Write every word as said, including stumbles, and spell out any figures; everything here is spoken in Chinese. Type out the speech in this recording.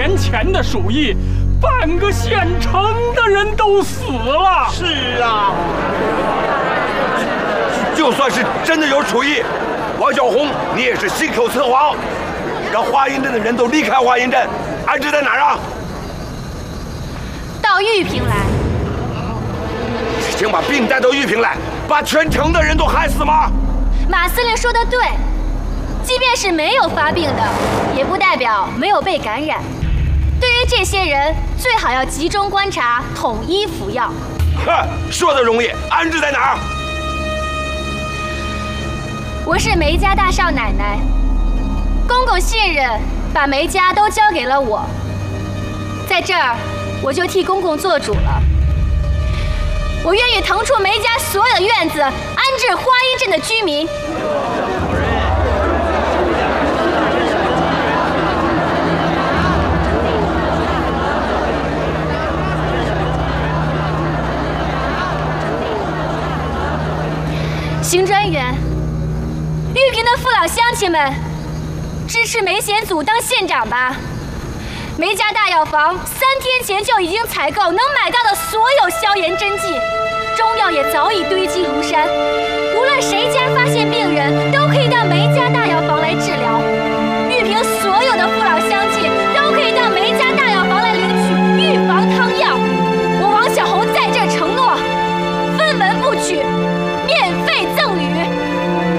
年前的鼠疫，半个县城的人都死了。 是啊， 就算是真的有鼠疫，王小红，你也是信口雌黄，让华阴镇的人都离开华阴镇，安置在哪儿啊？ 到玉屏来。 请把病带到玉屏来，把全城的人都害死吗？ 马司令说的对，即便是没有发病的，也不代表没有被感染。对于这些人，最好要集中观察，统一服药。 哼，说的容易，安置在哪儿？ 我是梅家大少奶奶，公公信任，把梅家都交给了我，在这儿我就替公公做主了。我愿意腾出梅家所有的院子，安置花阴镇的居民。邢专员，玉屏的父老乡亲们，支持梅贤祖当县长吧。梅家大药房三天前就已经采购能买到的所有消炎针剂，中药也早已堆积如山。